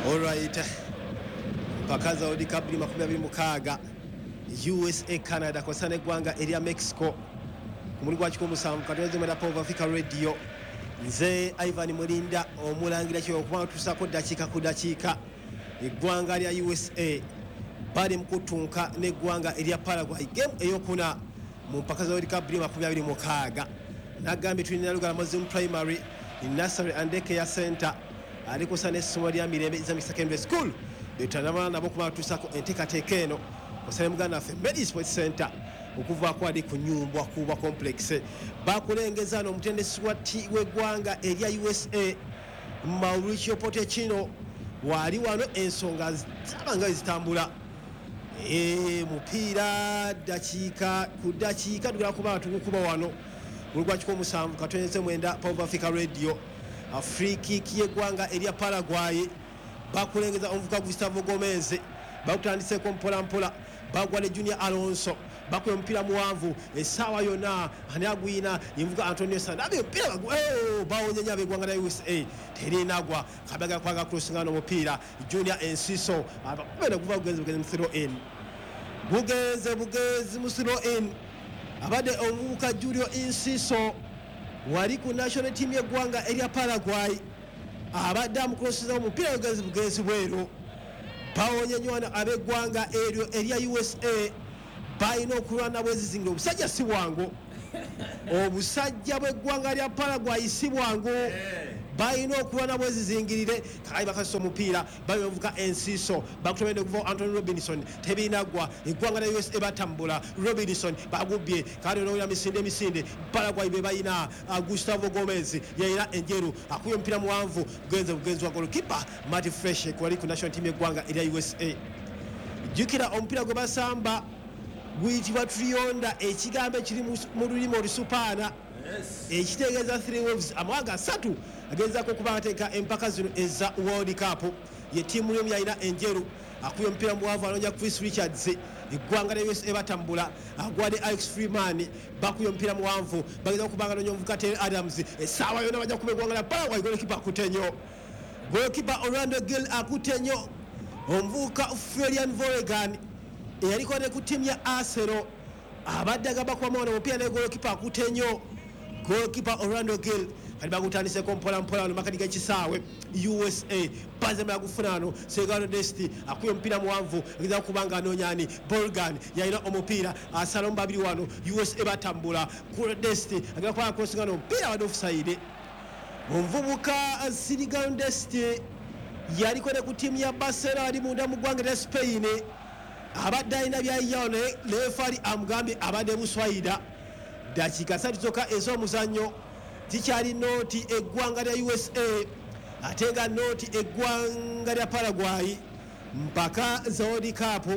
Alright. Pakaza World Cup 2026 USA Canada kosana eggwanga erya Mexico kumuli gwa kiko musanvu katonze mwenda Power Africa Radio nze Ivan Mulinda omulangira kyo okuba tusako dakika ku dakika eggwanga lya USA bali mkutunka neggwanga erya Paraguay game eyokuna mu Pakaza World Cup 2026 nagambi tulina lugala Muslim Primary in Nursery and Daycare Center aliko sana essomo lya Mirembe Islamic Secondary School etanamana nabo kuba tusako enteekateeka eno kusale muganda ffe Medi Sports Center okuva kwa ali ku nyumbwa kuba complex bakulengeza no mutendesi w'eggwanga erya USA Mauricio Pochettino wali wano ensonga zabanga zitambula mupiira dakika ku dakika tugala kuba tukuba wano mulugwa kiko musanvu katonze mwenda Power Africa Radio free kick y'eggwanga erya Paraguay bakulengeza omuvuka Gustavo Gomez bakutandise ko mpola bagwale Junior Alonso bakuye mpira muwanvu esawa yona ani agwina yimvuga Antonio Sandabe mpira bawonyenya begwanga na USA terinagwa kabaga kwaga crossingano mupira Junior Enciso abakubena kuva kugenza musiro in bugeze musiro in abade omuvuka Julio Enciso wali ku national team y'eggwanga erya Paraguay abadde amukrosiza omupira bugezi bwero bawonyenywana abeggwanga eryo erya USA balina okulwana bwezizingira obusajja si bwangu obusajja bw'eggwanga lya Paraguay si bwangu balina okulwana bwezizingirire kali bakasisa omupiira bayovuka Enciso bakutomende okuva Anthony Robinson tebinagwa eggwanga lya USA batambula Robinson bagubye kali n'oya misinde Paraguay be bayina Gustavo Gomez yayina enjeru akuye omupiira muwanvu bugenzi wa goalkeeper Matt Fresh kwali ku national team y'eggwanga erya USA jukira omupiira gwe basamba guyitibwa trionda ekigambo ekiri mu lulimi olusupaana ekitegeeza 3 waves amawanga 3 agezaako okuba ateeka empaka zino eza World Cup ye tiimu yemu yalina enjeru akuye omupiira muwanvu anonya Chris Richards eggwanga lya USA batambula agwade Alex Freeman bakuye omupiira muwanvu bageza okubanga anonya omuvuka Terry Adams essaawa yona bajja kuba eggwanga lya Paraguay goalkeeper akutenyo goalkeeper Orlando Gill akutenyo omuvuka Florian Voregan eyaliko ne ku tiimu ya Arsenal abadde agamba mwana omupiira ne goalkeeper akutenyo goalkeeper Orlando Gill kali bagutandiseko mpola wano makati g'ekisaawe USA bazemera kufuna ano Segano Desti akuye omupiira muwanvu ageza okubanga anonyani Bolgan yalina omupiira asala mu babiri wano USA batambula ku Desti ageza kuba crossing ano omupiira wadde offside omuvubuka Segano Desti yaliko ne ku tiimu ya Barcelona ali munda mu ggwanga lya Spain abadde alina byayiyawo naye lefali amugambye abadde muswayida dakika 3 zokka ez'omuzannyo tikyali nooti eggwanga lya USA ate nga nooti eggwanga lya Paraguay mpaka za World Cup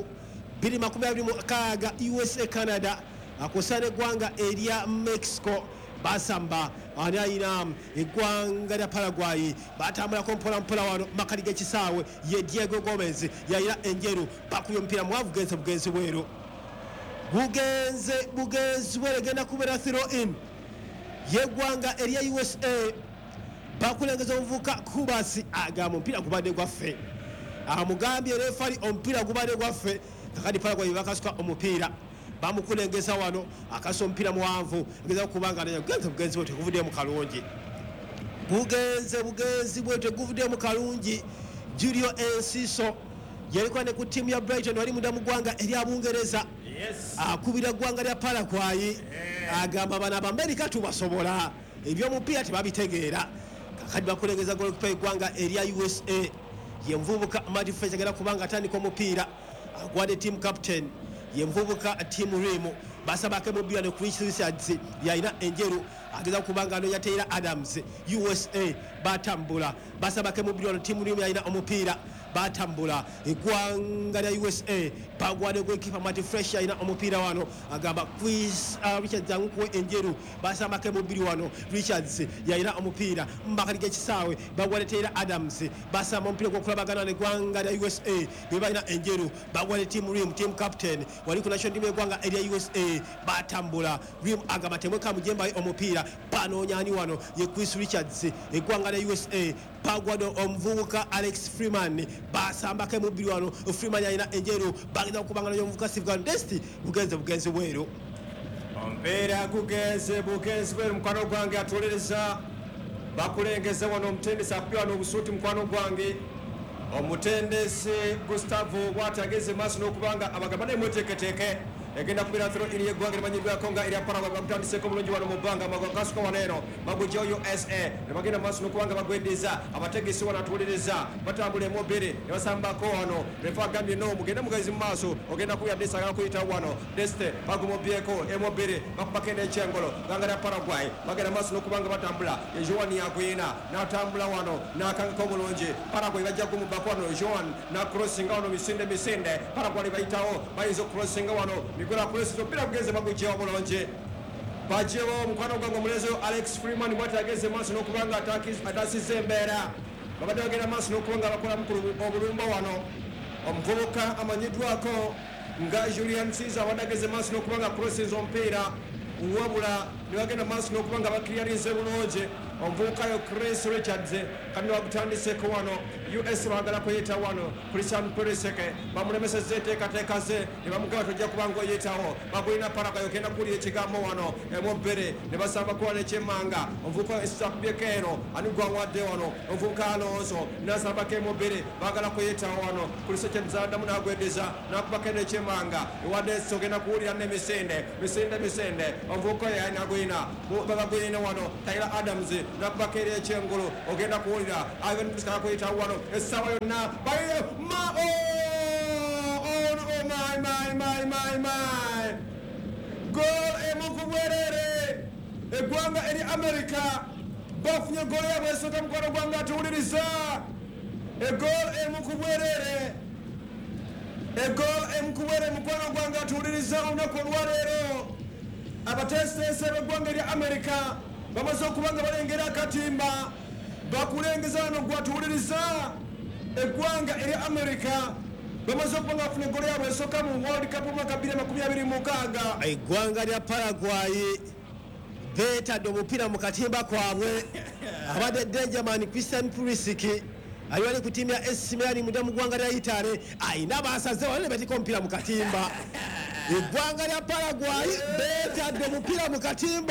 2026 USA Canada akosana eggwanga erya Mexico basamba ani ayina eggwanga lya Paraguay batambulako mpola wano makali g'ekisaawe ye Diego Gomez yayina enjeru bakuye omupiira muwanvu bugenzi bweru bugenzi bweru egenda kubeera throw in yeggwanga erya USA bakulengeza omuvuka Kubasi agamba omupiira gubadde gwaffe amugambye refali omupiira gubadde gwaffe kakati Paraguay bakasuka omupiira bamukulengeza wano akasa omupiira muwanvu ageza okubanga nanya bugenzi bwe teguvudde mu kalungi bugenzi bwe teguvudde mu kalungi Julio Enciso yaliko ne ku tiimu ya Brighton wali munda mu ggwanga erya Bungereza akubira ggwanga lya Paraguay agamba bano Abamerika tubasobola ebyomupiira tebabitegeera kakati bakulengeza goalkeeper eggwanga erya USA ye mvubuka Matt Fresh agenda kubanga atandika omupiira agwadde team captain ye mvubuka tiimu Remo basabake mubiira ne Chris Richards yalina enjeru ageza kubanga anonya Taylor Adams USA batambula basabake mubiira ne tiimu Remo yalina omupiira batambula eggwanga lya USA bagwadde gwekipa Mati Fresh alina omupiira wano agamba Chris Richards angukuwe enjeru basambako emubiri wano Richards yalina omupiira mbakali gekisaawe bagwadde Taylor Adams basamba omupiira gwokulabagana neggwanga lya USA be balina enjeru bagwadde team Rim team captain wali ku national team eggwanga erya USA batambula Rim agamba temweka mujembayo omupiira banoonyani wano ye Chris Richards eggwanga lya USA bagwadde omuvubuka Alex Freeman basambako emubiri wano Freeman alina enjeru bagenda okubangana y'omuvubuka Steve Desti bugenze bweru ompeera gugenze bweru mukwano gwange atuuliriza bakulengeze wano omutendesi akupira wano obusuuti mukwano gwange omutendesi Gustavo bwatageze maaso n'okubanga abagamba naye mweteeketeeke egenda kubeera thero iri eggwanga limanyiddwako nga erya Paraguay bagutandiseko bulungi wano mu bbanga magagasuka wano eno bagujjawo USA ne bagenda maaso n'okubanga bagweddiza abategesi wano atuuliriza batambula emobere ne basambako wano refa agambye no mugende mugazi mu maaso ogenda kuya Desi agala kuyitawo wano Deste bagumobyeko emobere bakubako n'ekyengolo ggwanga lya Paraguay bagenda maaso n'okubanga batambula Joan yagwina n'atambula wano n'akangako obulungi Paraguay bajja kumubako wano Joan n'akrossinga wano misinde Paraguay bayitawo bayinza okrossinga wano Nicola Presido pira kugeze bagujja obulonje bajewo mukwano gwango mulezo Alex Freeman bwata ageze maaso n'okubanga atasize embeera babadde bagenda maaso n'okubanga bakola mukulu obulumba wano omuvubuka amanyiddwako nga Julian Caesar abadde ageze maaso n'okubanga crossinze omupiira wabula ne bagenda maaso n'okubanga bakiriyarinze bulungi omuvubukayo Chris Richards kandi bagutandiseko wano US bagala kuyita wano Christian Pulisic bamulemesezza enteekateeka ze ne bamugamba tojja kubanga oyitawo bagulina Paraguay ogenda kuwulira ekigambo wano emobbere ne basambako wano ekyemmanga omuvubuka isakubyeko eno ani gwawadde wano omuvubuka Alonso nasambako emobbere bagala kuyitawo wano Pulisic addamu n'agwedeza n'akubako eno ekyemmanga ewadde ogenda kuwulira n'emisinde omuvubuka oyo anagwina babagwina wano Taylor Adams nakubako eri ekyengulu ogenda kuwulira Ivan Pulisic kuyitawo wano essaawa yonna my gol emuku bwerere eggwanga eri America bafunye golo yabwe esooka mukwano gwanga atuwuliriza egol emuku bwerere mukwano gwanga atuwuliriza olunaku olwaleero abateesiteese b'eggwanga eri America bamaze okubanga balengera akatimba bakulengeza wano gwatuwuliriza eggwanga eri America bamaze okubanga bafuna egolo yabwe esooka mu World Cup mwaka 2026 eggwanga lya Paraguay beetadde omupiira mu katimba kwabwe abadde Dangerman Christian Pulisic aliwali ku tiimu ya AC Milan mudda mu ggwanga lya Italy ayina basaze wano ne batika omupiira mu katimba eggwanga lya Paraguay beetadde omupiira mu katimba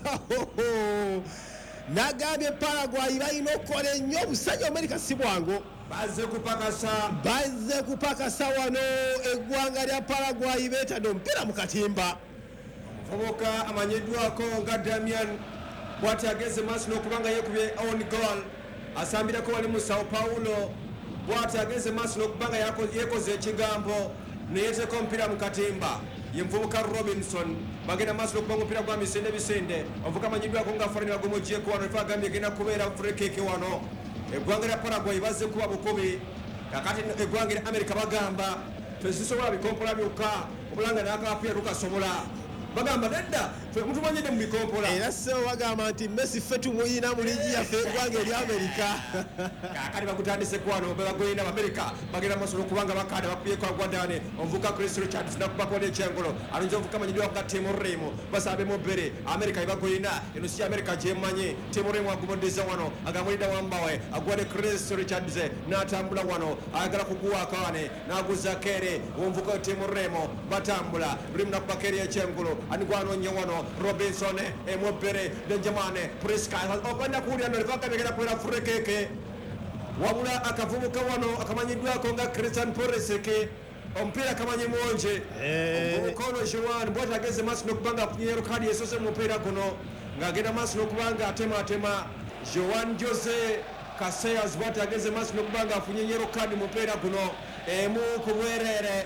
nagambye Paraguay balina okukola ennyo obusajja America si bwangu bazze kupakasa wano eggwanga lya Paraguay beetadde omupiira mu katimba omuvubuka amanyiddwako nga Damian bw'ati ageze maaso n'okubanga yeekubye on goal asambirako wali mu Sao Paulo bw'ati ageze maaso n'okubanga yeekoze ekigambo neyeteeka omupiira mu katimba ye muvubuka Robinson bagenda maaso n'okuba omupiira gwa bisinde omuvubuka amanyiddwako nga Farini bagumugyeko wano efa agambye egenda kubeera free kick wano eggwanga lya Paraguay bazze kuba bukubi kakati eggwanga lya America bagamba tezisobola bikompola byokka obulanga n'akapiira tukasobola bagamba nedda mutumanyidde mu bikompola era so bagamba nti Messi ffe tumuyina mu ligi yaffe eggwanga eri America kakati bagutandiseko wano bebagwina America bagenda maaso n'okubanga bakanda bakubyeeko agwadane omuvubuka Chris Richards nakubako n'ekyengolo alungi omuvubuka amanyiddwako nga Tim Rim basabemu bbere America yebagwina eno si America gyemmanyi Tim Rim agumuddiza wano agamulidda wambawe agwadde Chris Richards n'atambula wano ayagala kuguwaako wane n'aguzako ere omuvubuka Tim Rim batambula Rim nakubako eri ekyengolo anigwanonye wano Robinson emobbere Benjamin Pulisic ogenda kuwulira nolivagabegera kubeera furekeke wabula akavubuka wano akamanyiddwako nga Christian Pulisic omupiira kamanyi mwonje omuvubuka ono Joan bwati ageze maaso n'okubanga afunye yellow card esoose mu mupiira guno ng'agenda maaso n'okubanga atematema Joan Jose Casillas bwati ageze maaso n'okubanga afunye yellow card mu mupiira guno emu ku bwereere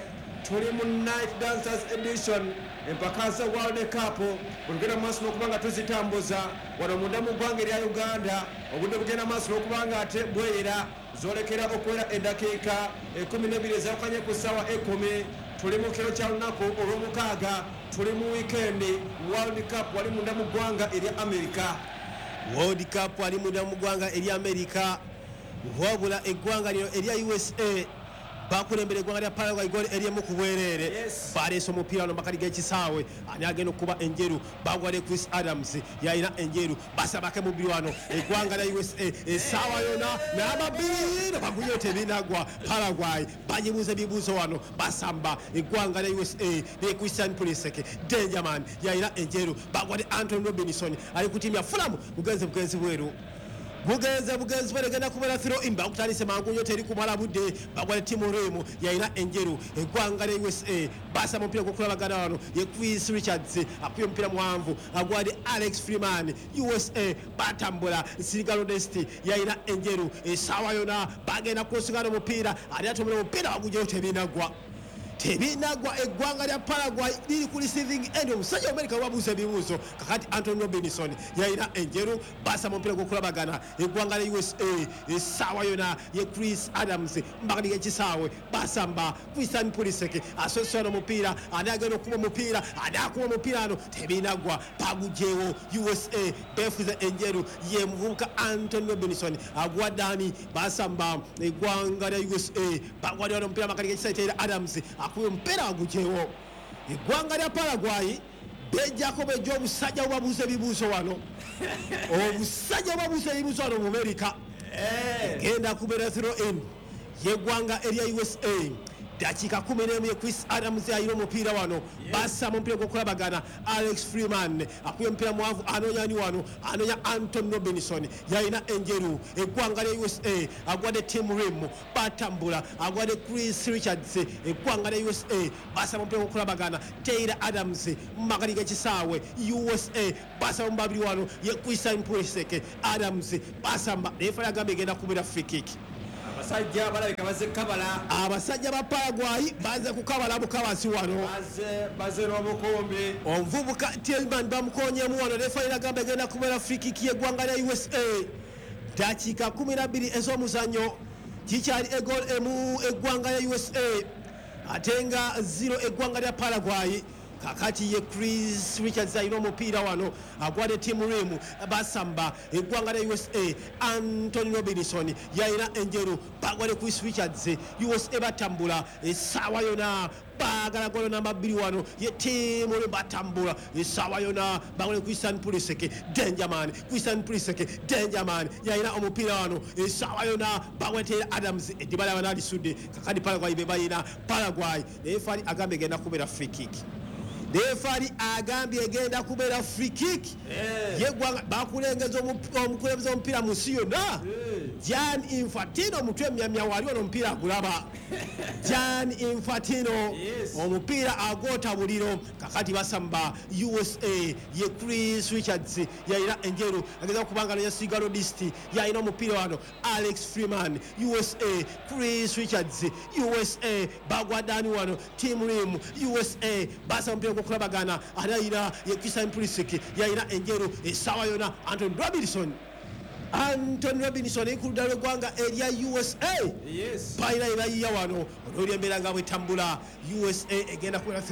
tuli mu night dancers edition empaka za world cup bugenda maaso n'okuba nga tuzitambuza wano munda mu ggwanga erya uganda obudde bugenda maaso n'okuba nga ate bweyera zolekera okuwera eddakiika 12 ezakanye ku ssaawa 10 tuli mu kiro kya lunaku olw'omukaaga tuli mu weekendi world cup wali munda mu ggwanga erya amerika World Cup wali munda mu ggwanga erya Amerika wabula eggwanga lino erya USA bakulembera eggwanga lya Paraguay goli eryemu ku bwereere baleese omupiira wano makati g'ekisaawe ani agenda okuba enjeru bagwale Chris Adams yalina enjeru basabake mubiri wano eggwanga lya USA essaawa yona n'amabbiro baguyo tebinagwa Paraguay banyibuuza ebibuuzo wano basamba eggwanga lya USA ne Christian Pulisic Dangerman yalina enjeru bagwale Anthony Robinson ali ku tiimu ya Fulham bugenzi bweru bugenzi balegenda kubeera throw-in bakutandise mangu nnyo teri kumala budde bagwale timu remu yalina enjeru eggwanga lya USA basa mupiira gwokulabagana wano ye Chris Richards akuye omupiira muwanvu agwade Alex Freeman USA batambula Sirigalo Desti yalina enjeru essaawa yona bagenda kurosingana omupiira ali atomera omupiira wagujjayo tebinagwa eggwanga lya Paraguay liri ku receiving end omusajja America wabuuza ebibuuzo kakati Anthony Robinson yalina enjeru basa mupiira gwokulabagana eggwanga lya USA essaawa yona ye Chris Adams mbakati g'ekisaawe basamba Christian Pulisic asosona omupiira ani agenda okuba omupiira ani akuba omupiira ano tebinagwa bagugjeewo USA befuze enjeru ye muvubuka Anthony Robinson agwaddani basamba eggwanga lya USA bagwadde wano omupiira makati g'ekisaawe tera Adams akuye omupiira agugjeewo eggwanga lya Paraguay bejjako bejja obusajja bubabuuza ebibuuzo wano obusajja bubabuuza ebibuuzo wano mu America genda kubeera throw-in yeggwanga erya USA dakiika 11 ye Chris Adams ayina omupiira wano bassa mu mupiira gwokulabagana Alex Freeman akuye omupiira muwanvu anoonyani wano anoonya Anthony Robinson yalina enjeru eggwanga lya USA agwadde Tim Rim batambula agwadde Chris Richards eggwanga lya USA bassa mu mupiira gwokulabagana Taylor Adams mu makati g'ekisaawe USA bassa mu babiri wano ye Christian Pulisic Adams basamba refa yagambye egenda kubeera free kick abasajja balabika bazze kabala abasajja ba Paraguay baze kukabala bukabasi wano bazze n'obukumbi omuvubuka Tillman bamukonyeemu wano refa yagamba egenda kubeera free kick y'eggwanga lya USA dakiika 12 ez'omuzannyo kikyali egol emu eggwanga lya USA ate nga 0 eggwanga lya Paraguay kakati ye Chris Richards ayina omupiira wano agwadde timu remu basamba eggwanga lya USA Anthony Robinson yalina enjeru bagwadde Chris Richards USA batambula essaawa yona bagala golo namba 2 wano ye timu le batambula essaawa yona bagwadde Christian Pulisic Dangerman yalina omupiira wano essaawa yona bagwadde Adams edibala banalisudde kakati Paraguay be bayina Paraguay efali agambe genda kubeera free kick Defari agambye egenda kubeera free kick yeggwanga bakulengeza omukulembeze omupiira mu nsi yonna Jan Infantino omutwe emyamya wali ono omupiira agulaba Jan Infantino omupiira agwota buliro kakati basamba USA ye Chris Richards yalina enjeru ageza okubanga noya Sigalo Disti yalina omupiira wano Alex Freeman USA Chris Richards USA bagwadani wano Team Rim USA basa omupiira okulabagana alayina ye Christian Pulisic yalina enjeru essaawa yona Anthony Robinson ekuludda lw'eggwanga erya USA bayina ebayiya wano olw'embeera nga bwetambula USA egenda kubeera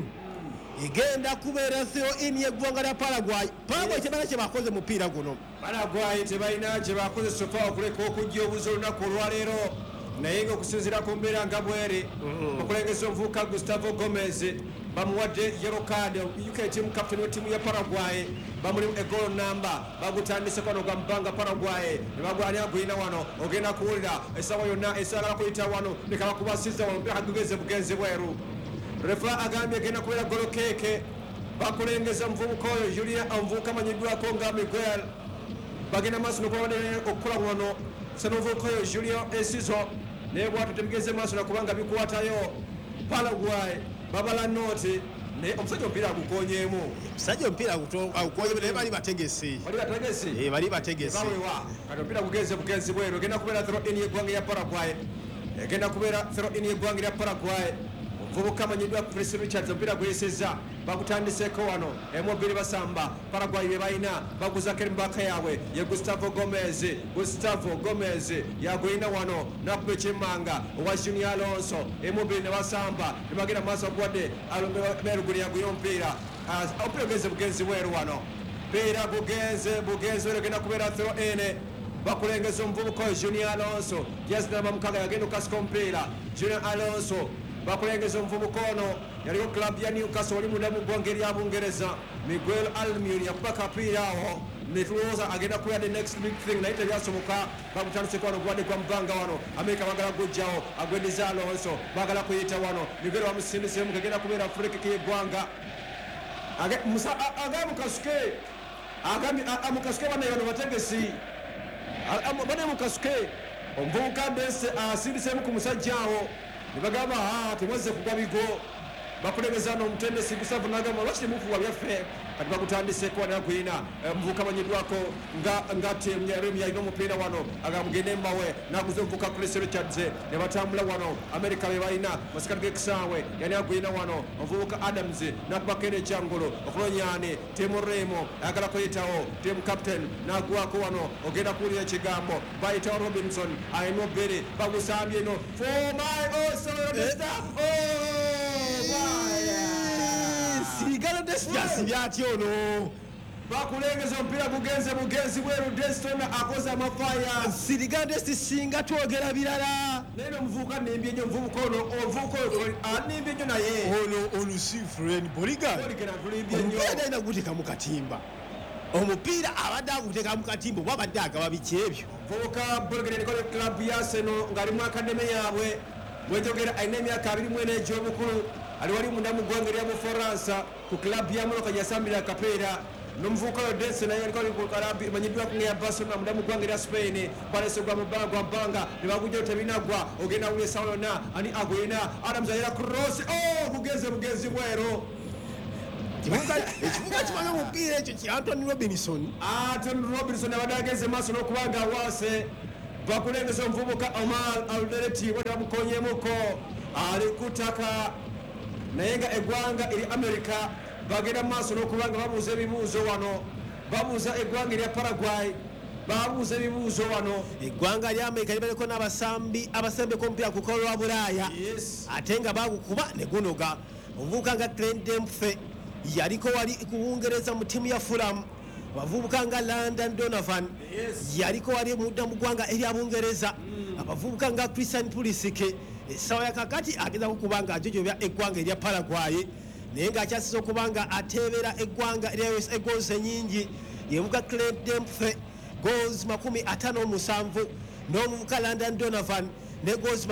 throw-in y'eggwanga lya Paraguay tebalina kye bakoze mupiira guno Paraguay tebalina kye bakoze sofa okuleka okujja obuza olunaku olwaleero naye ng'okusinziira ku mbeera nga bweri okulengeza omuvubuka Gustavo Gomez bamuwadde yellow card UK team captain w'ettiimu ya Paraguay bamulimu egolo namba bagutandise kwano gwa mpanga Paraguay ne bagwani agulina wano ogenda kuwulira essaawa yonna esaagala kuyita wano ne kabakubasiza wano mpaka bugenzi bweru refa agambye egenda kubeera golo keeke bakulengeza omuvubuka oyo Julia omuvubuka amanyiddwako nga Miguel bagenda maaso okukola wano sanovubuka oyo Julio Enciso naye bwatyo temugeze maaso nakubanga bikwatayo Paraguay babala noti ne omusajja omupiira agukonyeemu naye bali bategesi bawewa kati omupiira gugenze bugenzi bweru egenda kubeera throw-in y'eggwanga lya Paraguay vubuka manyiddwa Chris Richards omupiira gweyisizza bakutandiseko wano emobiri basamba Paraguay be balina baguza kerimbaka yaabwe ye Gustavo Gomez yagwina wano nakuba ekimmanga owa Junior Alonso emobiri ne basamba ne bagenda maaso gwadde Meruguli yagwina omupiira omupiira gugenze bugenzi bweru wano mpiira bugenzi wero genda kubeera throw ene bakulengeza omuvubuka oyo Junior Alonso jazinamba mukaga yagenda okasika omupiira Junior Alonso bakulengeza omuvubuka ono yaliko club ya Newcastle oli munda mu ggwanga erya Bungereza Miguel Almiron yakuba kapiira awo netulowooza agenda kubeera the next big thing naye tebyasoboka bakutandiseko wano gwadde kwa mubanga wano Amerika bagala gujjawo agwendiza Alonso bagala kuyita wano Miguel bamusindisemu kagenda kubeera free kick y'eggwanga agamukasuke amukasuke banaye bano bategesi bane mukasuke omuvubuka Dese asindisemu ku musajja awo ne bagamba temwazze kugwa bigo bakulengeza n'omutendesi Gustavo nagamba lwaki temufuwa byaffe kati bakutandiseko wanagwina omuvubuka manyiddwako nga timu ya Remi yalina omupiira wano agamugende mmawe naguza omuvubuka Chris Richards ne batambula wano Amerika be balina masikati g'ekisaawe yani agwina wano omuvubuka Adams nakubakene ekyangolo okulonyaani timu Remo ayagala kuyitawo timu captain nagwako wano ogenda kuwulira ekigambo bayitawo Robinson alina obbere bagusambye eno for my Sirigala Desias byatyo ono bakulengeza omupiira bugenzi bweru Deston akoze amafaya Sirigala Desias singa twogera birala naye omuvubuka nimbye nnyo omuvubuka ono animbye nnyo naye ono si friend Boligan omupiira dalina guteeka mu katimba omupiira abadde aguteeka mu katimba oba abadde agaba biki ebyo omuvubuka Boligan yaliko ne club ya Arsenal ng'ali mu akademe yaabwe bwejogera alina emyaka 24 egy'obukulu ali wali munda mu ggwanga erya Bufaransa ku club ya Monaco yasambira akapeera n'omuvubuka oyo Dese naye aliko ku club emanyiddwa ya Barcelona munda mu ggwanga erya Spain kwalesegwa mu bbanga ne bagujjayo tebinagwa ogenda wulya esawolona ani agwina Adams ayera cross bugenzi bwero ekibuga kimanyi omupiira ekyo ki Anthony Robinson abadde agenze maaso n'okubanga awaase bakulengeza omuvubuka Omar Aldereti bwebamukonyemuko ali kutaka naye nga eggwanga eri Amerika bagenda maaso n'okubanga babuuza ebibuuzo wano babuuza eggwanga erya Paraguay babuuza ebibuuzo wano eggwanga lya Amerika libaliko n'abasambi abasembeko omupiira ku lukalu lwa Bulaaya ate nga bagukuba ne gunoga omuvubuka nga Clint Dempsey yaliko wali ku Bungereza mu ttiimu ya Fulham abavubuka nga Landon Donovan yaliko wali mudda mu ggwanga erya Bungereza abavubuka nga Christian Pulisic essaawa ya kakati agezako kubanga ajojobya eggwanga erya Paraguay naye ng'akyasiza okubanga ateebera eggwanga erya USA goals ennyingi yemuka Clint Dempsey goals 57 n'omuvubuka Landon Donovan ne goals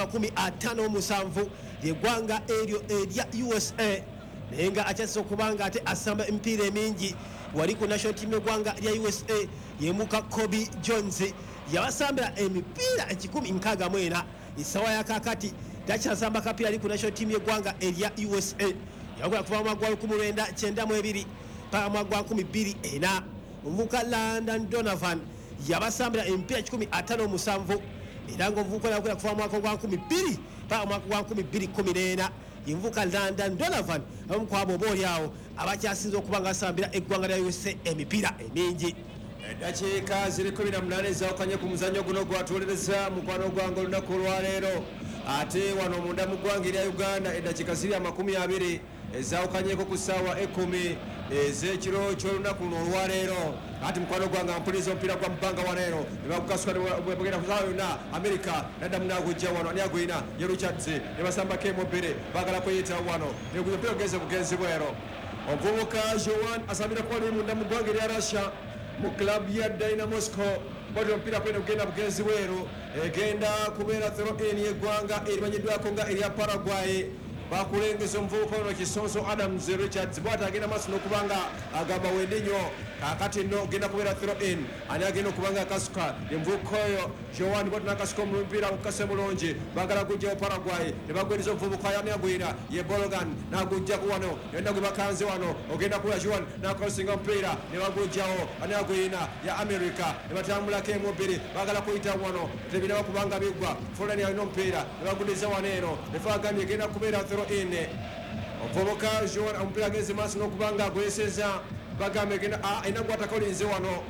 57 lyeggwanga eryo erya USA naye nga akyasiza okubanga ate asamba emipiira emingi wali ku national team y'eggwanga lya USA yemuka Kobe Jones yabasambira emipiira 164 essaawa ya kakati takyasamba kapiira ali ku national team y'eggwanga erya USA yakola kuva mu magwa 1992 paka mu magwa 2004 omuvubuka Landon Donovan yabasambira emipiira 57 era ng'omuvubuka yakola kuva mu mwaka gwa 2000 paka mu mwaka gwa 2014 yemuvubuka Landon Donovan abamu ku abo oboolyawo abakyasinza okuba nga asambira eggwanga lya USA emipiira emingi eddakiika ziri 18 ezawukanye ku muzannyo guno gwatuwolereza mukwano gwange olunaku olwaleero ate wano munda mu ggwanga erya Uganda eddakiika ziri 20 ezawukanyeko ku ssaawa 10 ez'ekiro ky'olunaku luno olwaleero ati mukwano gwange mpuliriza omupiira gwa mubanga waleero nebagukasuka bwebagenda ku ssaawa yonna Amerika naddamu nagujja wano ani agwina ye Richards ne basambako emobere bagala kweyitawo wano omupiira bugenzi bwero omuvubuka Joan asambira kuba ali munda mu ggwanga erya Russia mu club ya Dynamo Moscow bodi omupiira kwenda kugenda bugenzi bweru egenda kubeera throw in y'eggwanga erimanyiddwako nga erya Paraguay bakulengeza omuvubuka ono Kisonso Adams Richards bwati agenda maaso n'okubanga agamba wende nnyo kakati nno genda kubeera throw in ani agenda okubanga akasuka omuvubuka oyo Joan bwati n'akasuka omupiira kukase bulungi bagala gujjawo Paraguay ne bagweriza omuvubuka yani agwira ye Bologan n'agujjaku wano yonna gwe bakanze wano ogenda kuba Joan n'akalosinga omupiira ne bagujjawo ani agwina ya Amerika ne batambulako emubiri bagala kuyitawo wano tebinaba kubanga biggwa Fulani alina omupiira ne baguliza wano eno ne fagambye egenda kubeera throw throw in omuvubuka Joan omupira ageze maaso n'okubanga agweseza bagambe genda inagwata kolinze wano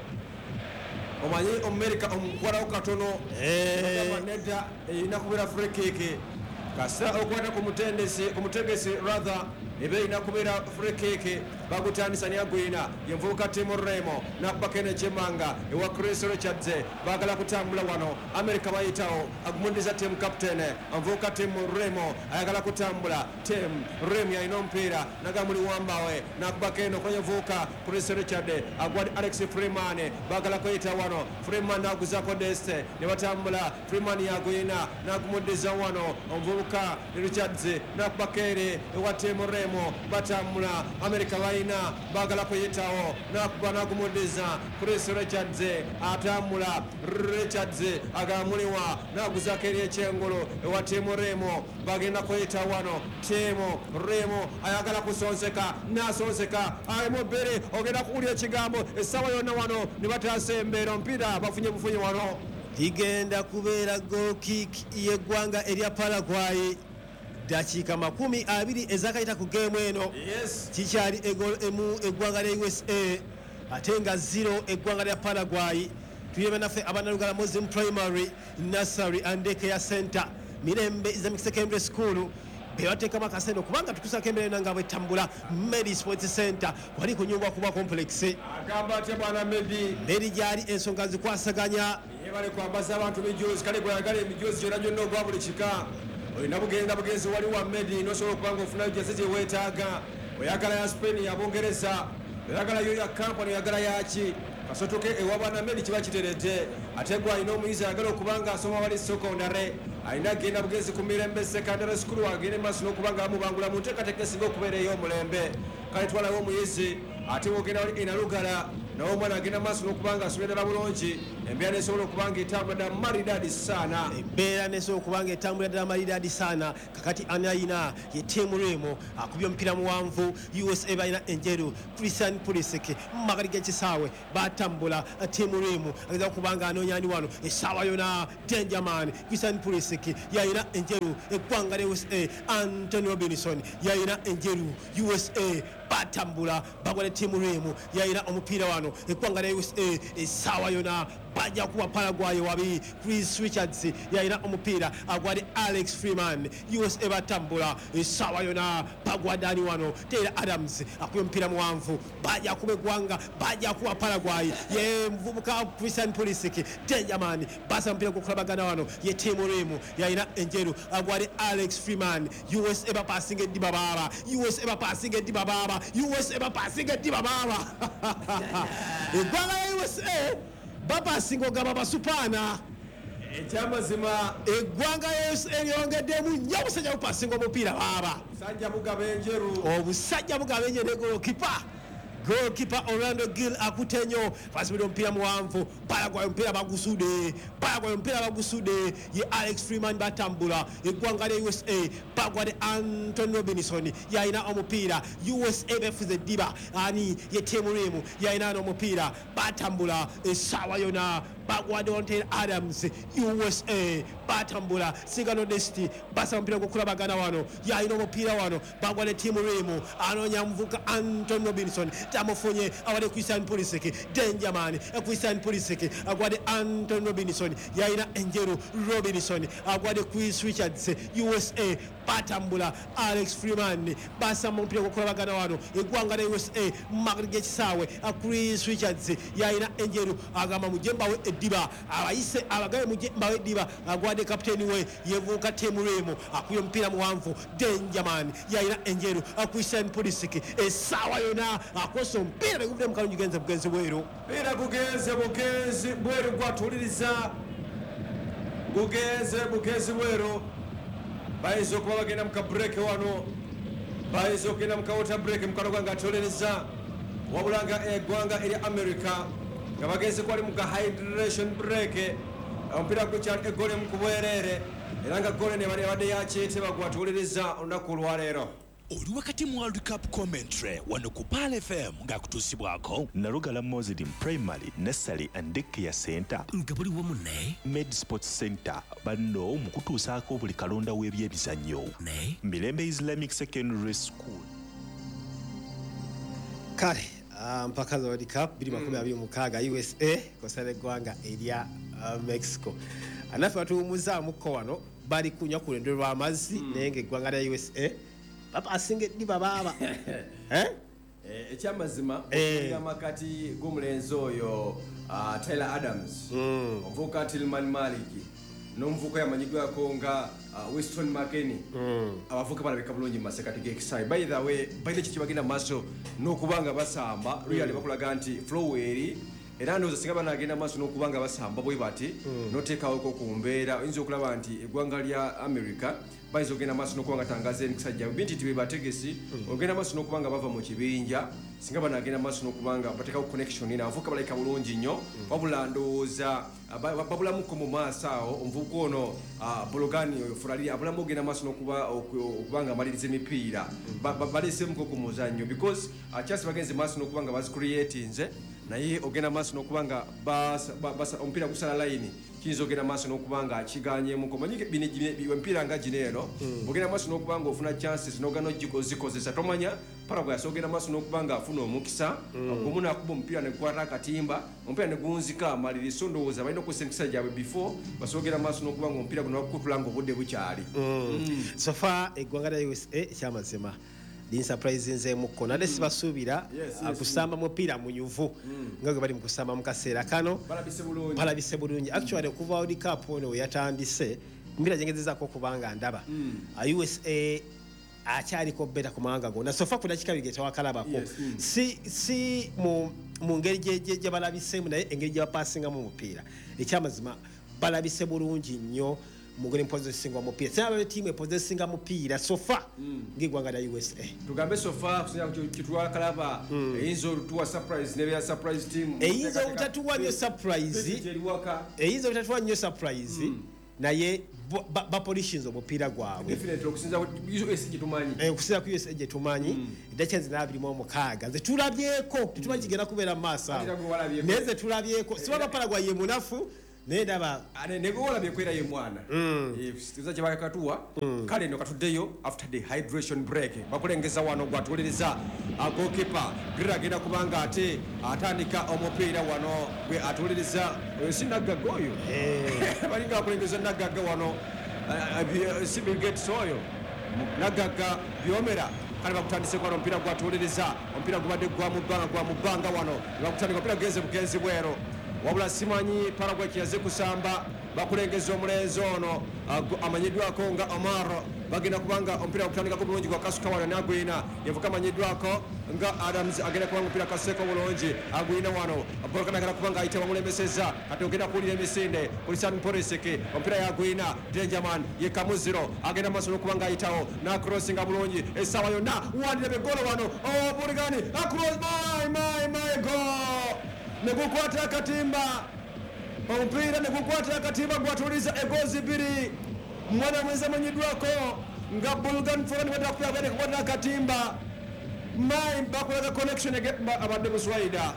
omanyi America omukwalawo katono nedda inakubeera free kick kasa okwata ku mutegesi rather ebe inakubeera free kick bagutandisa niagwina yenvubuka Tim Remo nakubakene Chemanga ewa Chris Richards bagala kutambula wano America bayitawo agumundiza team captain envubuka Tim Remo ayagala kutambula Tim Remo yalina omupiira nagamuli wambawe nakubakene okonyevubuka Chris Richards agwadi Alex Freeman bagala kuyita wano Freeman naguzako Deste ne batambula Freeman yagwina nagumundiza wano omuvubuka Richards nakubakene ewa Tim Remo batambula America ina bagala kuyitawo nakuba nagumudiza Chris Richards atambula Richards agamuliwa naguzako eri ekyengulu ewa Tim Remo bagenda kuyita wano Tim Remo ayagala kusonseka nasonseka ayemo bere ogenda kuwulya ekigambo essaawa yonna wano ne bataasa embeera omupiira bafunye bufunye wano igenda kubeera goal kick yeggwanga erya Paraguay dakiika 20 ezakayita ku game eno kikyali egol emu eggwanga lya USA ate nga 0 eggwanga lya Paraguay tuyebe naffe abanalugala Muslim Primary Nursery and Daycare Center Mirembe Islamic Secondary School bebateekamu akasente kubanga tukusako embeera nga bwetambula Medi Sports Center wali kunyumba kuba complex agamba atya bwana Medi gyali ensonga zikwasaganya bali kwambaza abantu mijuzi kale gwayagala emijuzi gyonna gyonna ogwa buli kika olina bugenda bugenzi wali wa Medi nosobola okubanga ofunayo gyese gyeweetaaga oyagala ya Spain ya Bungereza oyagala yo ya kampani oyagala yaki kasotoke ewa bwana Medi kiba kiteredde ate gwe alina omuyizi ayagala okubanga asoma wali secondary alina agenda bugenzi ku Mirembe Secondary School agende maaso n'okubanga bamubangula mu nteekateeka esinga okubeera ey'omulembe kale twalawo omuyizi ate wogenda wali enalugala nawo omwana agenda maaso n'okubanga asomerera bulungi embeera nesobola okubanga etambula ddala maridadi saana embeera nesobola okubanga etambula ddala maridadi saana kakati anayina ye Tim Remo akubye omupiira muwanvu USA balina enjeru Christian Pulisic mumagali g'ekisaawe batambula Tim Remo ageza okubanga anoonya ani wano essaawa yona Dangerman Christian Pulisic yalina enjeru eggwanga lya USA Anthony Robinson yalina enjeru USA batambula bagwale Tim Remo yalina omupiira wano eggwanga lya USA essaawa yona bajja kuba Paraguay wabi Chris Richards yalina omupiira agwali Alex Freeman USA batambula essaawa yona bagwadani wano Taylor Adams akuba omupiira muwanvu bajja kuba eggwanga bajja kuba Paraguay ye muvubuka Christian Pulisic Dangerman basa omupiira gukulabagana wano ye Tim Remo yalina enjeru agwali Alex Freeman USA bapasinga eddiba baaba USA bapasinga eddiba baaba USA bapasinga eddiba baaba eggwanga ya USA bapasinga ogamba basupaana ekyamazima eggwanga eryongeddemu nnyo obusajja bupasinga omupiira baaba obusajja bugaba enjeru ne goalkeeper Orlando Gill akute nnyo basibira omupiira muwanvu Paraguay omupiira bagusudde ye Alex Freeman batambula eggwanga lya USA bagwade Anthony Robinson yalina omupiira USA befuze eddiba ani ye Tim Remo yalina n'omupiira batambula essaawa yona bagwade Taylor Adams USA batambula Sigano Desti basa omupiira gukulabagana wano yalina omupiira wano bagwade Tim Remo anoonya muvuka Anthony Robinson tamufunye awali Christian Pulisic Dangerman Christian Pulisic agwade Anthony Robinson yalina enjeru Robinson agwade Chris Richards USA batambula Alex Freeman basa omupiira gukulabagana wano eggwanga lya USA magali g'ekisaawe Chris Richards yalina enjeru agamba mujembawe eddiba abayise abagabe mujembawe eddiba agwade kapiteeni we yevuuka Tim Remo akuye omupiira muwanvu Dangerman yalina enjeru Christian Pulisic essaawa yona akosa omupiira beguvudde mu kalungi genze bugenzi bweru piira gugenze bweru gwatuliriza bugenzi bweru bayinza okuba bagenda mu kabureke wano bayinza okugenda mu kawota bureke mukalo gwange atolereza wabula nga eggwanga erya America nga bagenze kwali mu hydration break omupiira gukyali egoole mu kubwereere era nga goole nebadde yakyete bagwatuliriza olunaku olwaleero oli wakati mu World Cup commentary wano ku Pal FM ng'akutuusibwako Narugala Muslim Primary Nursery and Daycare Center nga buli wamu ne Med Sports Center banno mu kutuusaako buli kalonda w'ebyemizannyo ne Mirembe Islamic Secondary School. kale mpaka za World Cup 2026 USA kosale gwanga erya Mexico anafe batumuza ko wano bali kunywa ku lendo lw'amazzi nenge gwanga lya USA papa asingeddi baba ekyamazima okuliga makati g'omulenzi oyo Tyler Adams omuvubuka Tillman Malik n'omuvubuka yamanyidwako nga Winston McKennie abavubuka balabika bulungi mu masekati g'ekisaayi. By the way balina kiki bagenda maaso n'okubanga basamba really bakulaga nti Floweri era ndowooza singa banagenda maaso n'okubanga basamba bwe bati n'oteekawoko ku mbeera oyinza okulaba nti eggwanga lya America bayinza okugenda maaso n'okubanga tangaza emikisa gyabwe binti tibe bategesi ogenda maaso n'okubanga bava mu kibinja singa banagenda maaso n'okubanga bateekawo connection ina abavubuka balayika bulungi nnyo wabula ndowooza babulamuko mu maaso awo omuvubuka ono Bologani oyo Fulali abulamu ogenda maaso n'okubanga amaliriza emipiira baleesemuko ku muzannyo because kyasi bagenze maaso n'okubanga bazicreatinze naye ogenda maaso n'okubanga omupiira gusala layini kiyinza ogenda maaso n'okubanga kiganyemuko manyi emipiira nga gino eno ogenda maaso n'okubanga ofuna chances n'ogana ozikozesa tomanya Paraguay asogenda maaso n'okubanga afuna omukisa ogumu n'akuba omupiira ne gukwata akatimba omupiira ne gunzika amalirizo ndowooza balina okukozesa emikisa gyabwe before basogera maaso n'okubanga omupiira guno bakukutula ng'obudde bukyali. So far eggwanga lya USA ekyamazima surprise nzeemuko nade sibasuubira kusamba mupiira munyuvu nga gwe bali mu kusamba mu kaseera kano balabise bulungi actually okuva World Cup ono yatandise mpira gyengezezaako okubanga ndaba USA akyaliko beta ku mawanga gonna sofa ku dakika bige tewakalabako si mu ngeri gye balabisemu naye engeri gye bapasingamu omupiira ekyamazima balabise bulungi nnyo mugore possessing wa mupiira cyangwa team possessing mupiira sofa ngigwanga da USA tugambe sofa kusinya kitwa kalaba eyinzo tuwa surprise ne ya surprise team eyinzo utatuwa nyo surprise eyinzo utatuwa nyo surprise naye ba politions omupiira gwawe definitely okusinza US gitumanyi okusinza ku US gitumanyi idachenze nabirimo mukaga nze tulabyeko tutumanyi kigenda kubera massa neze tulabyeko siba Paraguay ye munafu nedaba negola byekwera ye mwana siza kye bakatuwa kale no katuddeyo after the hydration break bakulengeza wano gwatuuliriza goalkeeper agenda kubanga ate atandika omupiira wano gwe atuuliriza sinagaga oyo balinga akulengeza nagaga wano Sibilgate oyo nagaga byomera kale bakutandise kwa omupiira gwatuuliriza omupiira gubadde gwa mubanga wano bakutandika omupiira bugenzi bwero wabula simanyi Paraguay kiyaze kusamba bakulengeza omulenzi ono amanyiddwako nga Omar bagenda kubanga omupiira gutandika ku bulungi gwa Kasuka wano nagwina yavuka amanyiddwako nga Adams agenda kubanga omupiira kaseko bulungi agwina wano Bologani agenda kubanga ayita bamulembeseza ate ogenda kuwulira emisinde Polisan Poreseke omupiira yagwina Dangerman ye kamuziro agenda maaso n'okubanga ayitawo n'akrossinga bulungi essaawa yonna wandire begolo wano Bologani across my goal negukwata akatimba omupiira negukwata akatimba gwatuliza egozi biri mwana mwenza manyiddwako nga Bologani Fulani badda kukwata kukwata akatimba mai bakulaga connection abadde muswaida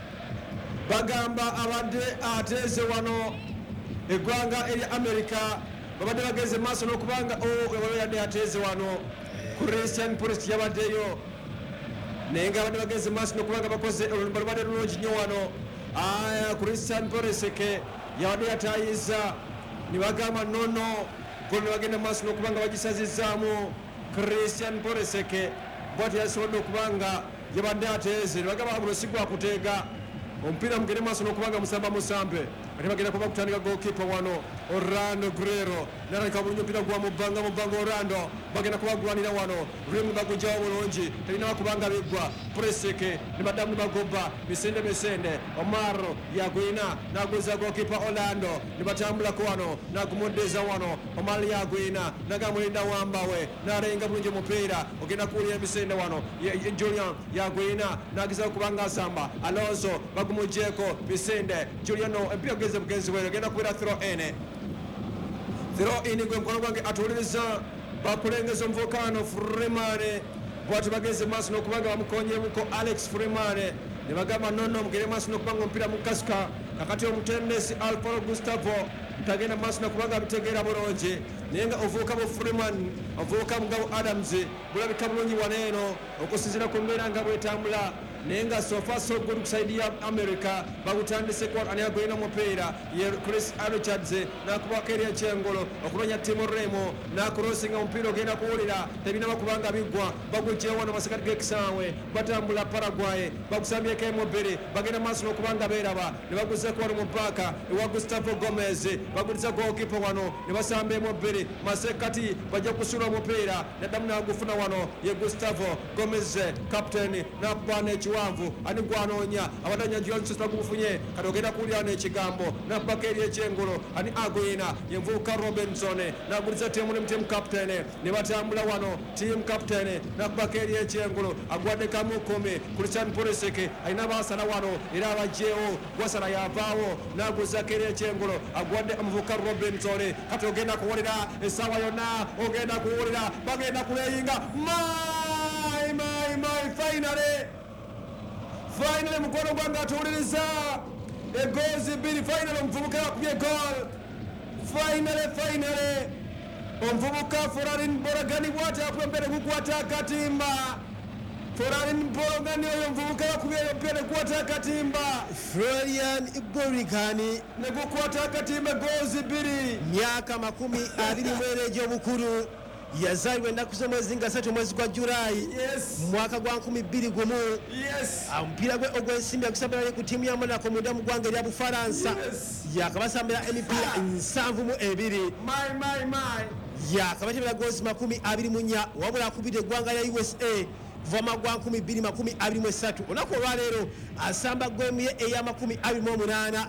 bagamba abadde ateze wano eggwanga erya America babadde bageze maaso n'okubanga yadde ateze wano Christian Pulisic yabaddeyo naye nga abadde bageze maaso n'okubanga bakoze olubadde lulungi nnyo wano Christian Pulisic yabadde yatayiza ne bagamba nono golo ne bagenda maaso n'okubanga bagisazizaamu Christian Pulisic bwati yasobodde okubanga yabadde ateeze ne bagamba buno si gwakuteega omupiira mugende maaso n'okubanga musamba musambe ate bagenda kuba kutandika goalkeeper wano Orlando Guerrero natandika bulungi omupiira gwa mubanga Orlando bagenda kubagwanira wano rimu bagujjawo bulungi talina bakubanga biggwa Pulisic ne baddamu ne bagoba misende Omar yagwina n'agwiza goalkeeper Orlando ne batambulako wano n'agumuddeeza wano Omar yagwina n'agamulinda wambawe n'alenga bulungi omupiira ogenda kuwulira emisende wano Julian yagwina n'agezaako kubanga asamba Alonso bagumugyeko misende Julian empira bugenzi bwero ogenda kubeera throw in gwe mukono gwange atuuliriza bakulengeza omuvubuka wano Freeman bwati bageze maaso n'okubanga bamukonyemuko Alex Freeman ne bagamba nonno mugere maaso n'okubanga omupiira mukasuka kakati omutendesi Alvaro Gustavo tagenda maaso n'okubanga bitegeera bulungi naye nga ovubuka bu Freeman ovubuka mugabo Adams bulabika bulungi wano eno okusinziira ku mbeera nga bwetambula naye nga so far so good kusaidi ya America bagutandise kwa ani agwina omupiira ye Chris Richards nakubaka eri ekyengolo okunonya Timo Remo nakurosinga omupiira ogenda kuwulira tebina bakubanga bigwa bagujjewo wano masekati g'ekisaawe batambula Paraguay bagusambyeko emubiri bagenda maaso n'okubanga beeraba ne baguzeko wano mu paaka ewa Gustavo Gomez baguliza goalkeeper wano ne basamba emubiri masekati bajja kusula omupiira naddamu n'agufuna wano ye Gustavo Gomez captain nakubana ekiwanvu ani gwanoonya abatanya Johnson bagufunye kati ogenda kuwulira n'ekigambo nabbaka eri ekyengolo ani Aguina yenvuuka Robinson naguliza team captain ne batambula wano team captain nabbaka eri ekyengolo agwadde kamu 10 Christian Pulisic alina baasala wano era abajjeewo gwasala yavaawo naguzako eri ekyengolo agwadde amuvuuka Robinson kati ogenda kuwulira essaawa yonna ogenda kuwulira bagenda kuleyinga finally mukono gwange atuwuliriza egoozi bbiri finally omuvubuka yakubye goal finally omuvubuka Forarin Boragani bwati akwembere gukwata akatimba Forarin Boragani oyo omuvubuka yakubye empere gukwata akatimba Florian Borigani ne gukwata akatimba goozi bbiri myaka 20 egy'obukulu yazaliwe ennaku z'omwezi nga 3 mwezi gwa Julayi mwaka gwa 2001 omupiira gwe ogw'ensimbi agusambira ku ttiimu ya Monaco munda mu ggwanga erya Bufalansa yakabasambira emipiira 72 yakabatebera goozi 24 wabula akubidde eggwanga ya USA kuva magwa 2023 olunaku olwaleero asamba gemu ye eya28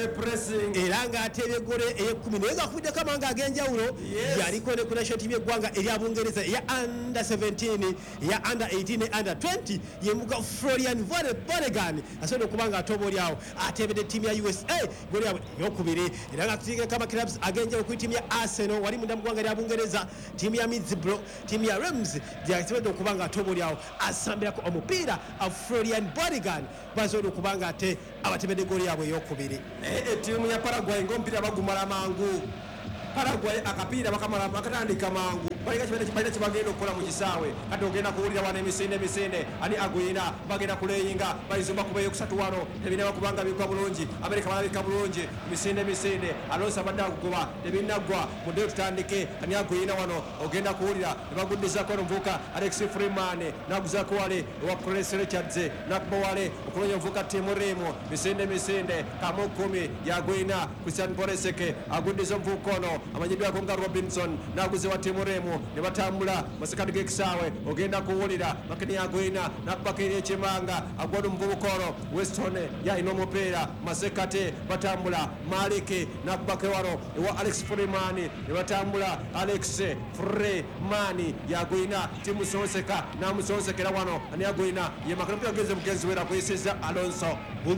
era ng'ateebye gole ey'10 naye ng'akubiddeko amawanga ag'enjawulo yaliko ne ku national team y'eggwanga erya Bungereza eya under 17 eya under 18 ne under 20 yemuga Florian Boragani asobodde okuba ng'atooba oli awo ateebedde ttiimu ya USA gole yabwe ey'okubiri era ng'akutikeko amaclubs ag'enjawulo ku ttiimu ya Arsenal wali munda mu ggwanga erya Bungereza ttiimu ya Middlesbrough ttiimu ya Reims gyasobodde okuba ng'atooba oli awo asambirako omupiira Florian Boragani basobodde okuba nga ate abatebedde gooli yabwe ey'okubiri ettiimu ya Paraguay ng'omupiira bagumala mangu Paraguay akapiira bakatandika mangu balina kyebagenda okukola mu kisaawe kati ogenda kuwulira wano emisinde ani Aguina bagenda kuleyinga bayizo bakubayo kusatu wano tebina bakubanga bigwa bulungi Amerika balabika bulungi misinde Alonso abadde akugoba tebinaggwa muddeyo tutandike ani Aguina wano ogenda kuwulira nebaguddizako omuvubuka Alex Freeman naguzako wale ewa Chris Richards nakuba wale okunonya omuvubuka Timo Remo misinde kamu 10 ya Aguina Christian Pulisic aguddiza omuvubuka ono amanyiddwako nga Robinson naguze wa Timo Remo ne batambula masekati g'ekisaawe ogenda kuwulira makini Aguina nakubaka eri ekimanga agwada omuvubuka ono Weston yalina omupiira masekati batambula Maliki nakubaka wano ewa Alex Freeman ne batambula Alex Freeman yaguina timusonseka namusonsekera wano ani Aguina ye makini ageze bugenzi wera kuyisiza Alonso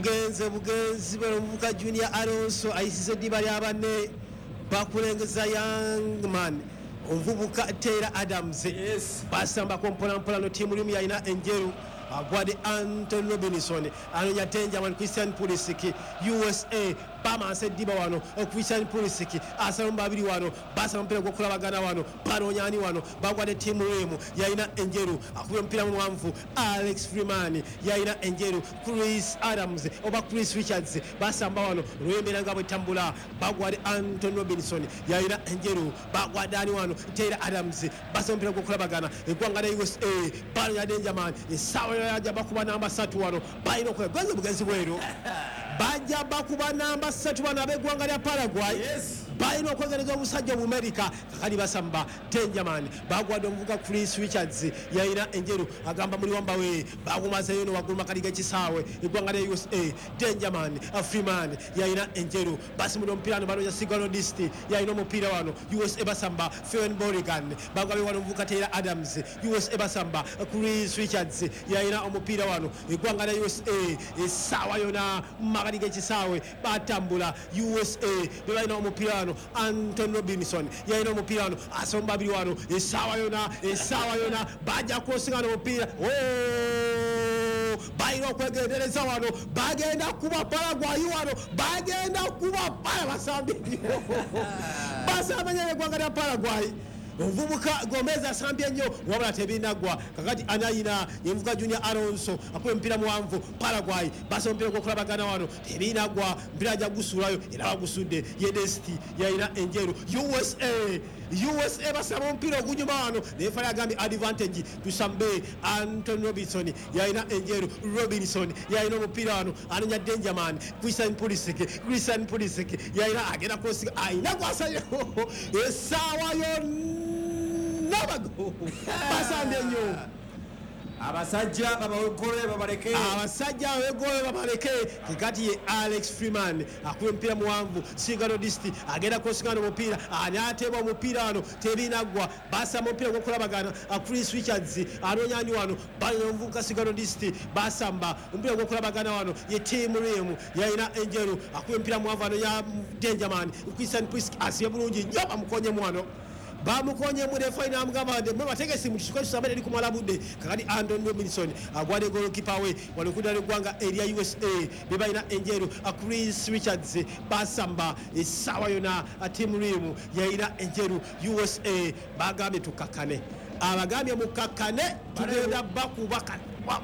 bugenzi bwe omuvubuka Junior Alonso ayisize ddiba lya banne bakulengeza young man omuvubuka Taylor Adams basambako mpolampola no ttiimu limu yalina enjeru agwade Anthony Robinson anonya Tenjaman Christian Pulisic USA bamanse ddiba wano Christian Pulisic asala mu babiri wano basala omupiira gw'okulabagana wano banonyani wano bagwadde ttiimu emu yalina enjeru akubye omupiira muwanvu Alex Freeman yalina enjeru Chris Adams oba Chris Richards basamba wano olw'embeera nga bwetambula bagwadde Anthony Robinson yalina enjeru bagwadde ani wano Taylor Adams basala omupiira gw'okulabagana eggwanga lya USA banonya Tenjaman essaawa yajja bakuba namba 3 wano balina okwegenza bugenzi bweru bajja bakuba namba 3 bano ab'eggwanga lya Paraguay balina okwegereza omusajja mu America kakali basamba Tenjaman bagwadde omuvuga Chris Richards yalina enjeru agamba muli wamba we bagumazeyo no waggulu makali g'ekisaawe eggwanga lya USA Tenjaman Freeman yalina enjeru basimula omupiira no banonya Sigalo Dist yalina omupiira wano USA basamba Florian Boragani bagwabe wano omuvuga Taylor Adams USA basamba Chris Richards yalina omupiira wano eggwanga lya USA essaawa yona mabali g'ekisaawe batambula USA bebalina omupiira wano Anton Robinson yalina omupiira wano asomba babiri wano essaawa yona bajja kuosinga n'omupiira balina okwegendereza wano bagenda kuba Paraguay wano bagenda kuba basambi basambanya eggwanga lya Paraguay omuvubuka Gomez asambye nnyo wabula tebinagwa kakati anayina yenvuka Junior Alonso akuba mpira muwanvu Paraguay basa omupiira gwokulabagana wano tebinagwa mpira ajja gusulayo era bagusudde yedesti yayina enjeru USA basaba omupiira ogunyuma wano nefale agambye advantage tusambe Anton Robinson yayina enjeru Robinson yayina omupiira wano anenya Dangerman Christian Pulisic yayina agenda kosiga ayina gwasayo essaawa nabago basambye nnyo abasajja babawegole babaleke kikati ye Alex Freeman akuba omupiira muwanvu Sigano Dist agenda kosingana omupiira anateba omupiira wano tebinagwa basamba omupiira gwokulabagana Chris Richards anonyani wano balinomuvubuka Sigano Dist basamba omupiira gwokulabagana wano ye Tim Riem yayina enjeru akuba omupiira muwanvu ano ya Dangerman Christian Pulisic asibe bulungi nnyo bamukonyemu wano bamukonye mu refaina amugabande mwe bategesi mu kisuko kisabale eri kumala budde kakati Anton Robinson agwade goalkeeper we walikuda ligwanga area USA bebalina enjeru Chris Richards basamba essaawa yona Tim Riem yayina enjeru USA bagambye tukakane abagambye mukakane tugenda bakubaka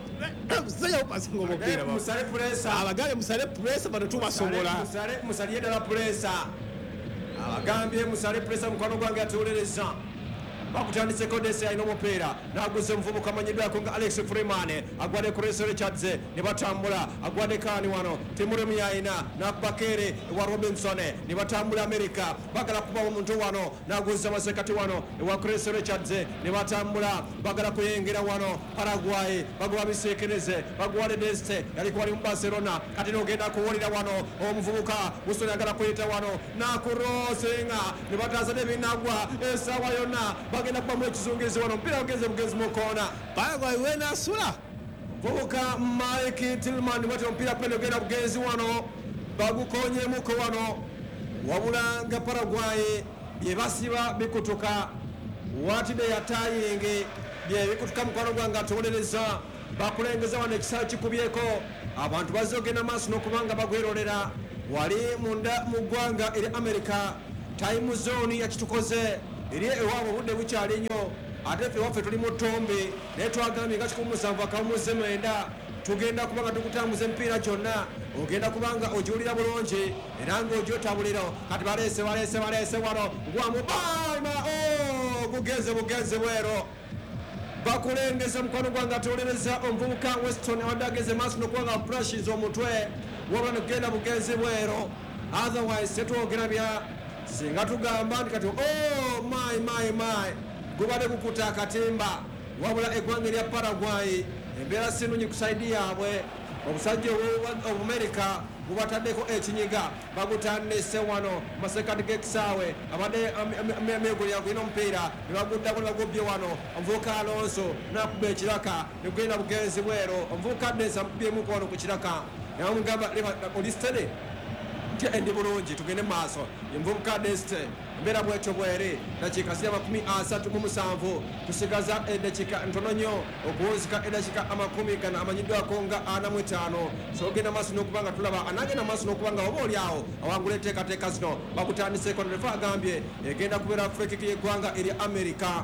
abagambye musale presa bano tubasobola musale yedala presa abagambye musale presa mukwano gwange atuulereza bakutandise kodese alina omupiira naguze omuvubuka amanyiddwako nga Alex Freeman agwadde Chris Richards ne batambula agwadde Kani wano Timuremu yayina nakubakere ewa Robinson ne batambula America bagala kuba omuntu wano naguze amasekati wano ewa Chris Richards ne batambula bagala kuyingira wano Paraguay baguba bisekereze bagwale Deste yali kwali mu Barcelona kati nogenda kuwulira wano omuvubuka Usoni agala kuyita wano nakurosenga ne bataza ne binagwa essaawa yonna bagenda kubamu ekizungizi wano mpira ugeze bugezi mukona Paraguay wena asula vubuka Mike Tillman wati mpira pendo genda bugezi wano bagukonye muko wano wabula nga Paraguay byebasiba bikutuka watide yatayinge byebikutuka mukwano gwanga atuwolereza bakulengeza wano ekisaawe kikubyeko abantu bazogenda maaso n'okubanga bagwerolera wali munda mu ggwanga eri America time zone yakitukoze eri ewaabo budde bukyali nnyo ate ffe waffe tuli mu ttombe naye twagambye nga 17 tugenda kubanga tukutambuza empiira gyonna ogenda kubanga ogiwulira bulungi era ng'ogyotabulira kati baleese wano gwamu baima bugenze bwero bakulengeza mukwano gwange atuwolereza omuvubuka Weston awadde ageze maaso n'okubanga brushes omutwe wabula negenda bugenzi bwero otherwise tetwogera bya singa tugamba nti kati my gubadde gukuta akatimba wabula eggwanga erya Paraguay embeera sinunyi kusaidi yaabwe obusajja obumerica bubataddeko ekinyiga bagutandise wano masekati g'ekisaawe abadde megulya gulina omupiira ne baguddako ne bagubye wano omuvubuka Alonso nakuba ekiraka negenda bugenzi bwero omuvubuka Desa mubyemuku wano ku kiraka namugamba olistede endi bulungi tugende maaso envubuka Deste embeera bwetyo bweri dakiika ziri 37 tusigaza edakiika ntono nnyo okuwunzika edakiika 40 amanyiddwako nga 45 so ogenda maaso n'okubanga tulaba anagenda maaso n'okubanga oba oli awo awangula enteekateeka zino bakutandiseko nefa agambye egenda kubeera free kick y'eggwanga eri America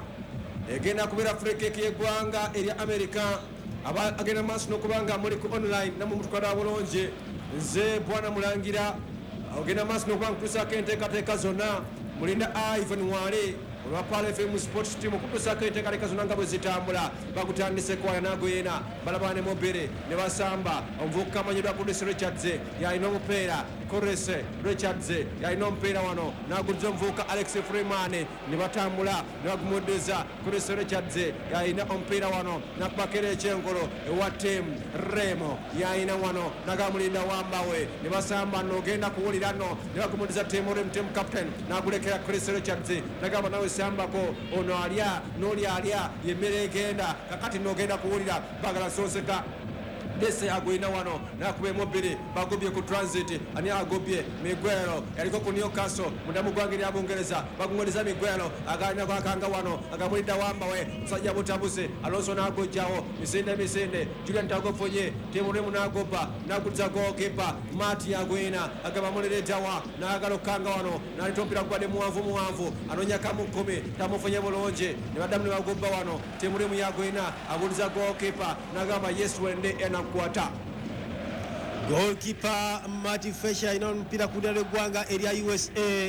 agenda maaso n'okubanga muli ku online namwe mutwala bulungi nze Bwana Mulangira ogenda maaso n'okubanga kutuusaako enteekateeka zonna mulinda Ivan Wale olwa Pala FM Sports Team okutuusaako enteekateeka zonna nga bwe zitambula bagutandise kwaya nago yena balaba ne mobere ne basamba omuvubuka amanyiddwa Chris Richards yalina omupiira Chris Richards yalina omupiira wano naguliza omuvubuka Alex Freeman ne batambula ne bagumuddeza Chris Richards yalina omupiira wano nakubakera ekyengolo ewa Tim Riem yalina wano nagamulinda wambawe ne basamba nogenda kuwulira no ne bagumuddeza Tim Riem team captain nagulekera Chris Richards nagamba nawe sambako ono alya n'oli alya yemmere egenda kakati nogenda kuwulira bagala sonseka dese agwina wano nakuba emobiri bagobye ku transit ani agobye Miguel yaliko ku Newcastle mundamu gwange lya Bungereza bagungoliza Miguel agalina kwakanga wano agamulida wamba we musajja butabuse Alonso nagojjawo misinde Julian Tagofonye Timurimu nagoba nakuliza goalkeeper Mati Agwina agaba muliretawa nagalo kanga wano nalitompira kwade muwanvu anonya kamu 10 tamufonye bulonje ne badamu ne bagoba wano Timurimu Yagwina abuliza goalkeeper nagamba yes wende enakwata goalkeeper Mati Fesha ino mpira kudda lw'eggwanga erya USA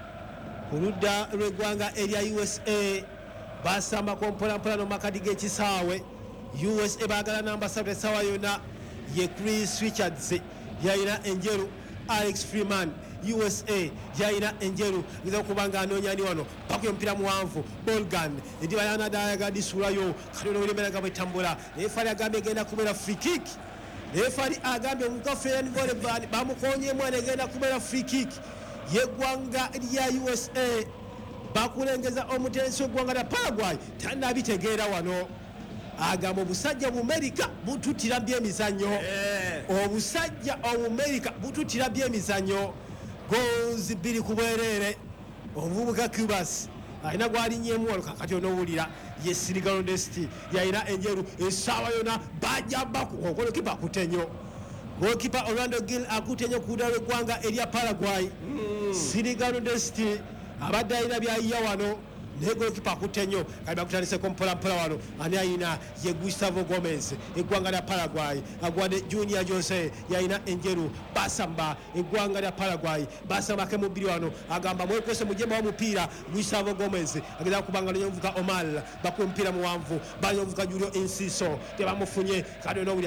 kuludda lw'eggwanga erya USA basamba kompolampola no makadi g'ekisaawe USA baagala namba 7 essaawa yonna ye Chris Richards yayina enjeru Alex Freeman USA yayina enjeru ngiza okubanga anoonyani wano bakuyo mpira muwanvu Bolgan ediba yanadayaga disulayo kati olw'emera nga bwetambula naye fali agambye egenda kubeera free kick refari agambye mukafeya ngole bamukonye mwana egenda kubeera free kick yeggwanga lya USA bakulengeza omutensi ogwanga lya Paraguay tanabitegeera wano agamba obusajja mu America bututira byemizannyo obusajja America bututira byemizannyo goals 2 ku bwerere omuvubuka Cubas alina gwalinyemu wano kakati onowulira ye Senegal Desti yayina enjeru essaawa yona bajja bakukola kipa kutenyo goalkeeper Orlando Gill akutenyo kudda lw'eggwanga erya Paraguay Senegal Desti abadde alina byayiya wano naye goalkeeper akutenyo kali bakutandiseko mpolampola wano ani ayina ye Gustavo Gomez eggwanga lya Paraguay agwadde Junior Jose yayina enjeru basamba eggwanga lya Paraguay basamba ke mubiri wano agamba mwekwese mujemba wa mupiira Gustavo Gomez agenda kubanga n'omuvuka Omar bakuba omupiira muwanvu banyovuka Julio Enciso tebamufunye kadi n'obuli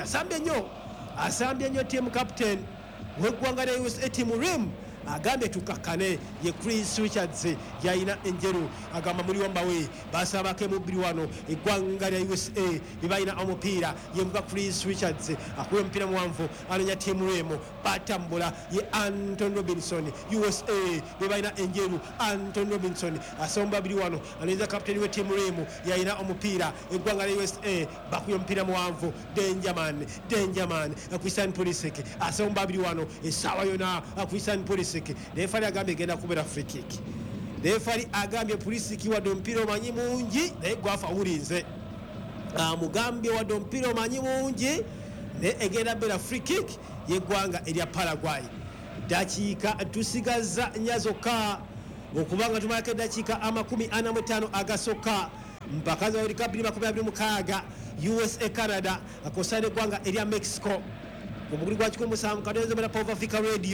asambye nnyo team captain w'eggwanga lya USA team rim agambye tukakkane ye Chris Richards yayina enjeru agamba muli wambawe basabako emubiri wano eggwanga lya USA bebalina omupiira yemuka Chris Richards akuba omupiira muwanvu anonya tiimu lwemu batambula ye Anton Robinson USA bebalina enjeru Anton Robinson asomba babiri wano aneza kapiteni we tiimu lwemu yayina omupiira eggwanga lya USA bakuba omupiira muwanvu Dangerman Christian Pulisic asomba babiri wano essaawa yona Christian Pulisic refari agambye egenda kubeera free kick refari agambye Pulisic wadde omupiira omanyi mungi naye gwafa wulinze amugambye wadde omupiira omanyi mungi naye egenda beera free kick yeggwanga erya Paraguay dakiika tusigaza nnya zokka okubanga tumalako eddakiika 45 agasokka mpaka za World Cup 2026 USA Canada akosana eggwanga erya Mexico omugulu gwa 17 katonze mala Pova Africa Radio